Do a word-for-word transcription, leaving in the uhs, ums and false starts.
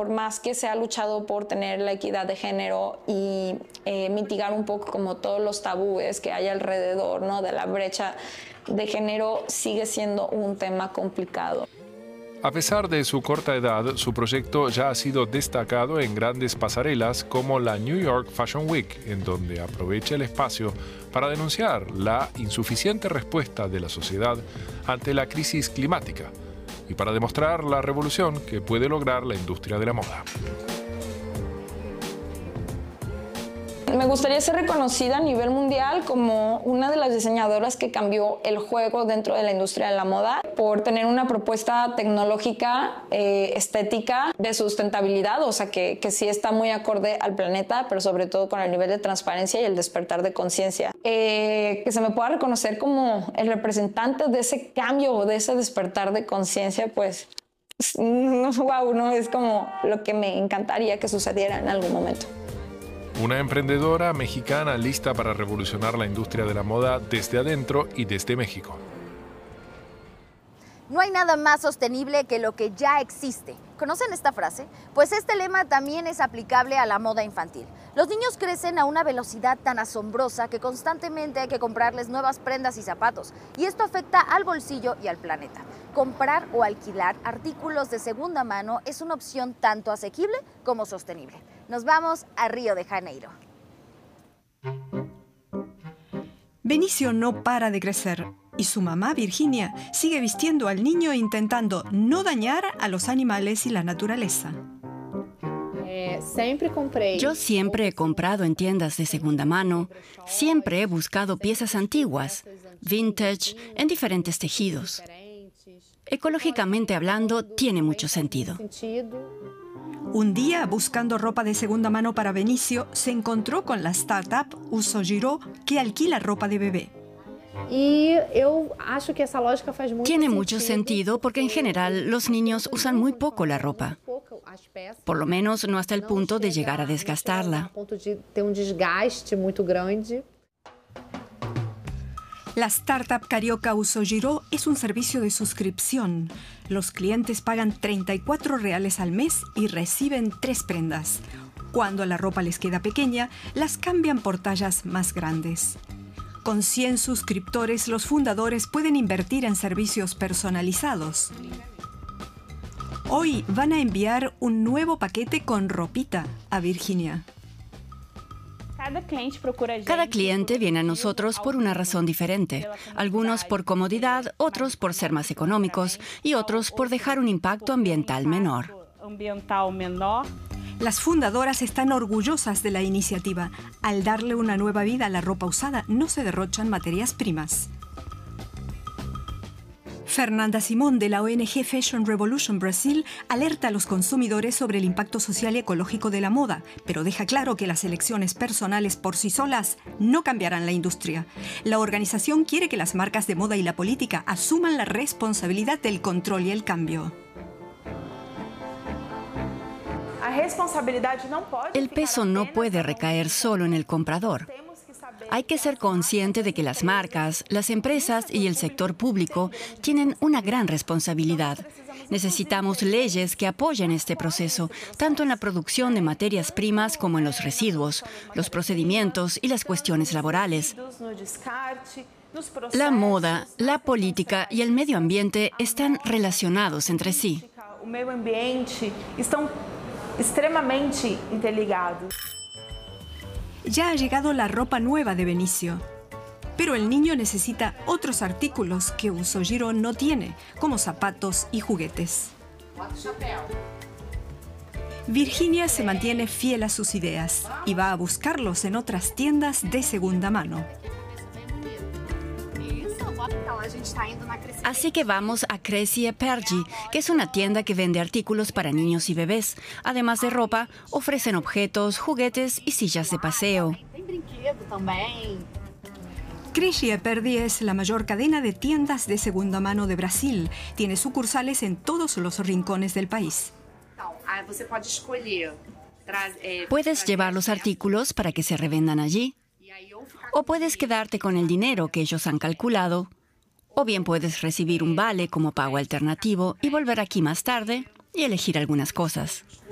por más que se ha luchado por tener la equidad de género y eh, mitigar un poco como todos los tabúes que hay alrededor, ¿no?, de la brecha de género, sigue siendo un tema complicado. A pesar de su corta edad, su proyecto ya ha sido destacado en grandes pasarelas como la New York Fashion Week, en donde aprovecha el espacio para denunciar la insuficiente respuesta de la sociedad ante la crisis climática y para demostrar la revolución que puede lograr la industria de la moda. Me gustaría ser reconocida a nivel mundial como una de las diseñadoras que cambió el juego dentro de la industria de la moda por tener una propuesta tecnológica, eh, estética, de sustentabilidad, o sea que, que sí está muy acorde al planeta, pero sobre todo con el nivel de transparencia y el despertar de conciencia. Eh, que se me pueda reconocer como el representante de ese cambio o de ese despertar de conciencia, pues wow, ¿no? Es como lo que me encantaría que sucediera en algún momento. Una emprendedora mexicana lista para revolucionar la industria de la moda desde adentro y desde México. No hay nada más sostenible que lo que ya existe. ¿Conocen esta frase? Pues este lema también es aplicable a la moda infantil. Los niños crecen a una velocidad tan asombrosa que constantemente hay que comprarles nuevas prendas y zapatos. Y esto afecta al bolsillo y al planeta. Comprar o alquilar artículos de segunda mano es una opción tanto asequible como sostenible. Nos vamos a Río de Janeiro. Benicio no para de crecer y su mamá, Virginia, sigue vistiendo al niño intentando no dañar a los animales y la naturaleza. Yo siempre he comprado en tiendas de segunda mano, siempre he buscado piezas antiguas, vintage, en diferentes tejidos. Ecológicamente hablando, tiene mucho sentido. Un día, buscando ropa de segunda mano para Benicio, se encontró con la startup Usogiro, que alquila ropa de bebé. Tiene mucho sentido porque en general los niños usan muy poco la ropa. Por lo menos no hasta el punto de llegar a desgastarla. La startup carioca Usogiro es un servicio de suscripción. Los clientes pagan treinta y cuatro reales al mes y reciben tres prendas. Cuando la ropa les queda pequeña, las cambian por tallas más grandes. Con cien suscriptores, los fundadores pueden invertir en servicios personalizados. Hoy van a enviar un nuevo paquete con ropita a Virginia. Cada cliente viene a nosotros por una razón diferente. Algunos por comodidad, otros por ser más económicos y otros por dejar un impacto ambiental menor. Las fundadoras están orgullosas de la iniciativa. Al darle una nueva vida a la ropa usada, no se derrochan materias primas. Fernanda Simón, de la O N G Fashion Revolution Brasil, alerta a los consumidores sobre el impacto social y ecológico de la moda, pero deja claro que las elecciones personales por sí solas no cambiarán la industria. La organización quiere que las marcas de moda y la política asuman la responsabilidad del control y el cambio. El peso no puede recaer solo en el comprador. Hay que ser consciente de que las marcas, las empresas y el sector público tienen una gran responsabilidad. Necesitamos leyes que apoyen este proceso, tanto en la producción de materias primas como en los residuos, los procedimientos y las cuestiones laborales. La moda, la política y el medio ambiente están relacionados entre sí. O medio ambiente están extremadamente interligados. Ya ha llegado la ropa nueva de Benicio. Pero el niño necesita otros artículos que Usogiro no tiene, como zapatos y juguetes. Virginia se mantiene fiel a sus ideas y va a buscarlos en otras tiendas de segunda mano. Así que vamos a Cresci e Pergi, que es una tienda que vende artículos para niños y bebés. Además de ropa, ofrecen objetos, juguetes y sillas de paseo. Cresci e Pergi es la mayor cadena de tiendas de segunda mano de Brasil. Tiene sucursales en todos los rincones del país. Puedes llevar los artículos para que se revendan allí, o puedes quedarte con el dinero que ellos han calculado, o bien puedes recibir un vale como pago alternativo y volver aquí más tarde y elegir algunas cosas.